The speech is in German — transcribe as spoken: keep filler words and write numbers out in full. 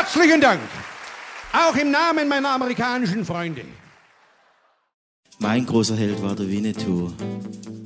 Herzlichen Dank. Auch im Namen meiner amerikanischen Freunde. Mein großer Held war der Winnetou.